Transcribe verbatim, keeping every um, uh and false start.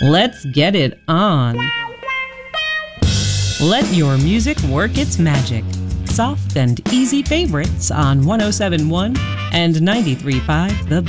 Let's get it on. Let your music work its magic. Soft and easy favorites on one oh seven point one and ninety-three point five The